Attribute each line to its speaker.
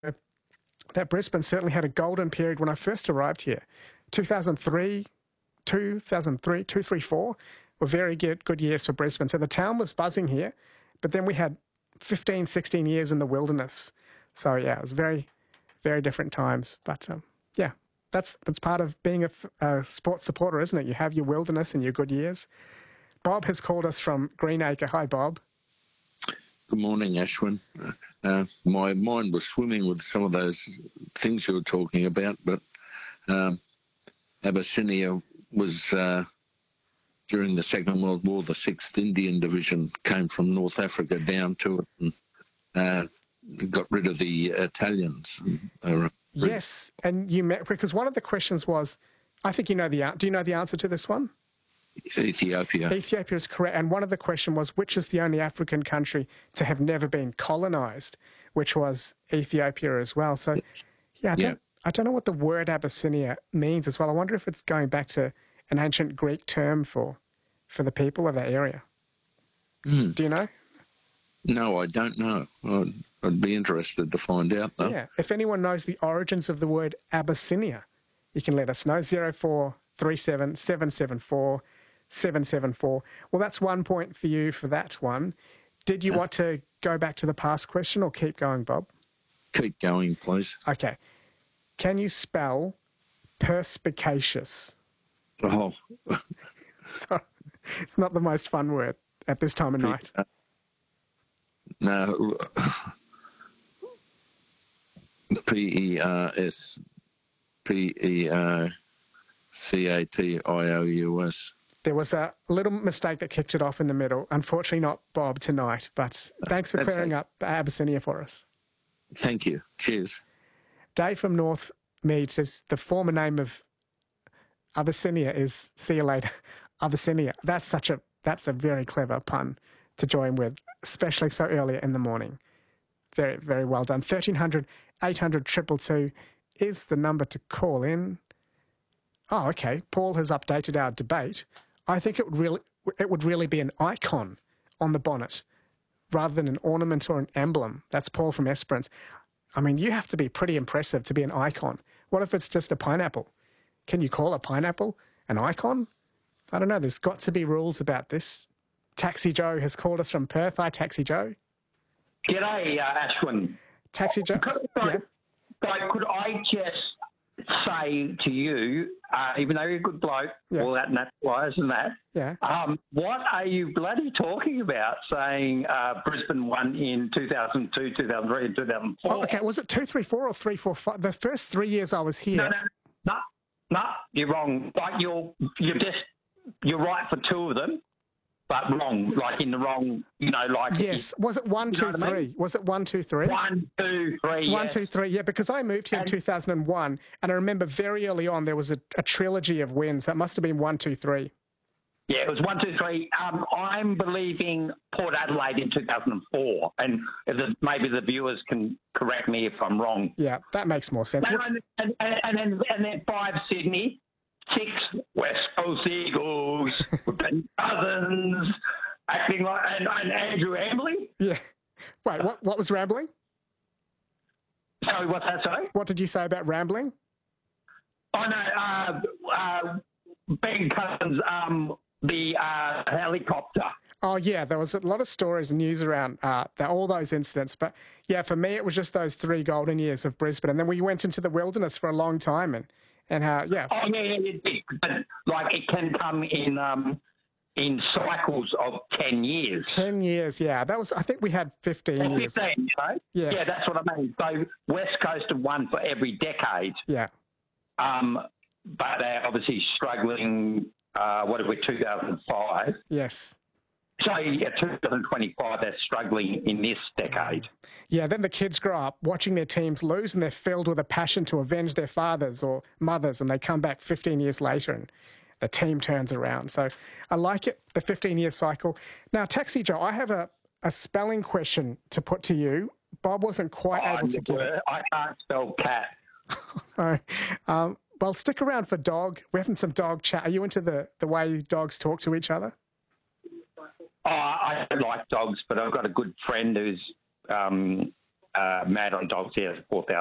Speaker 1: that Brisbane certainly had a golden period when I first arrived here. 2003, 4 were very good years for Brisbane. So the town was buzzing here, but then we had 15, 16 years in the wilderness. So, yeah, it was very, very different times. But, yeah, that's part of being a sports supporter, isn't it? You have your wilderness and your good years. Bob has called us from Greenacre. Hi, Bob.
Speaker 2: Good morning, Ashwin. My mind was swimming with some of those things you were talking about, but Abyssinia was, during the Second World War, the 6th Indian Division came from North Africa down to it and got rid of the Italians.
Speaker 1: Yes, and you met, because one of the questions was, I think you know do you know the answer to this one?
Speaker 2: Ethiopia.
Speaker 1: Ethiopia is correct. And one of the questions was, which is the only African country to have never been colonised, which was Ethiopia as well. So, yeah, I don't know what the word Abyssinia means as well. I wonder if it's going back to an ancient Greek term for the people of that area. Do you know?
Speaker 2: No, I don't know. I'd be interested to find out, though.
Speaker 1: Yeah, if anyone knows the origins of the word Abyssinia, you can let us know. 0437 774 774. Well, that's 1 point for you for that one. Did you want to go back to the past question or keep going, Bob?
Speaker 2: Keep going, please.
Speaker 1: Okay. Can you spell perspicacious?
Speaker 2: Oh.
Speaker 1: So, it's not the most fun word at this time of night.
Speaker 2: No. Perspicacious.
Speaker 1: There was a little mistake that kicked it off in the middle. Unfortunately, not Bob tonight, but thanks for clearing up Abyssinia for us.
Speaker 2: Thank you. Cheers.
Speaker 1: Dave from North Mead says the former name of Abyssinia is, see you later, Abyssinia. That's a very clever pun to join with, especially so early in the morning. Very, very well done. 1300 800 222 is the number to call in. Oh, okay. Paul has updated our debate. I think it would really be an icon on the bonnet rather than an ornament or an emblem. That's Paul from Esperance. I mean, you have to be pretty impressive to be an icon. What if it's just a pineapple? Can you call a pineapple an icon? I don't know. There's got to be rules about this. Taxi Joe has called us from Perth. Hi, Taxi Joe.
Speaker 3: G'day, Ashwin.
Speaker 1: Taxi Joe.
Speaker 3: Could I just say to you, even though you're a good bloke, all that naturalised and that, what are you bloody talking about saying Brisbane won in 2002, 2003 and 2004?
Speaker 1: Oh, okay, was it 2, 3, 4 or 3, 4, 5? The first 3 years I was here.
Speaker 3: No, you're wrong. Like you're right for two of them, but wrong, like in the wrong, like...
Speaker 1: Yes. Was it 1, 2, 3? I mean? Was it 1, 2, 3?
Speaker 3: 1, 2, 3,
Speaker 1: 1, 2, 3, yeah, because I moved here in 2001, and I remember very early on there was a trilogy of wins. That must have been 1, 2, 3.
Speaker 3: Yeah, it was 1, 2, 3. I'm believing Port Adelaide in 2004, and maybe the viewers can correct me if I'm wrong.
Speaker 1: Yeah, that makes more sense.
Speaker 3: And then 5, Sydney. 6, West Coast Eagles, with Ben Cousins, acting like, and Andrew Ambling.
Speaker 1: Yeah. Wait, what was Rambling?
Speaker 3: Sorry, what's that, sorry?
Speaker 1: What did you say about Rambling?
Speaker 3: Oh, no, Ben Cousins, the helicopter.
Speaker 1: Oh, yeah, there was a lot of stories and news around all those incidents. But, yeah, for me, it was just those 3 golden years of Brisbane. And then we went into the wilderness for a long time and how, yeah.
Speaker 3: Oh, yeah, but like it can come in cycles of 10 years.
Speaker 1: 10 years, yeah. That was, I think we had 15 years.
Speaker 3: 15,
Speaker 1: Yes.
Speaker 3: Yeah, that's what I mean. So West Coast have won for every decade.
Speaker 1: Yeah.
Speaker 3: But they're obviously struggling, 2005?
Speaker 1: Yes.
Speaker 3: So, 2025, they're struggling in this decade.
Speaker 1: Yeah, then the kids grow up watching their teams lose and they're filled with a passion to avenge their fathers or mothers, and they come back 15 years later and the team turns around. So I like it, the 15-year cycle. Now, Taxi Joe, I have a spelling question to put to you. Bob wasn't quite able to get it.
Speaker 3: I can't spell cat.
Speaker 1: Well, stick around for dog. We're having some dog chat. Are you into the way dogs talk to each other?
Speaker 3: I don't like dogs, but I've got a good friend who's Mad on Dogs, yeah, 4,000.